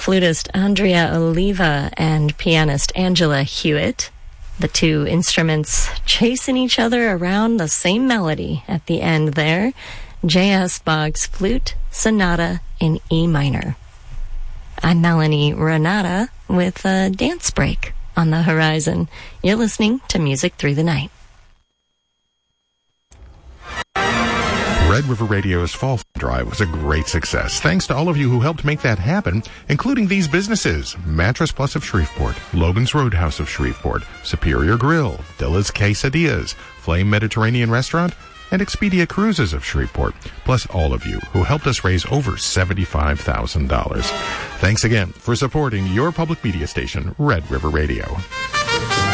flutist Andrea Oliva and pianist Angela Hewitt. The two instruments chasing each other around the same melody at the end there. J.S. Boggs Flute Sonata in E minor. I'm Melanie Renata with a dance break on the horizon. You're listening to Music Through the Night. Red River Radio's Fall Drive was a great success, thanks to all of you who helped make that happen, including these businesses: Mattress Plus of Shreveport, Logan's Roadhouse of Shreveport, Superior Grill, Dilla's Quesadillas, Flame Mediterranean Restaurant, and Expedia Cruises of Shreveport, plus all of you who helped us raise over $75,000. Thanks again for supporting your public media station, Red River Radio.